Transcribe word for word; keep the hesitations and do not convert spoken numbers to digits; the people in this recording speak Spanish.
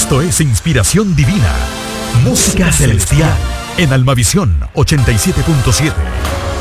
Esto es Inspiración Divina, música celestial, en Almavisión ochenta y siete punto siete.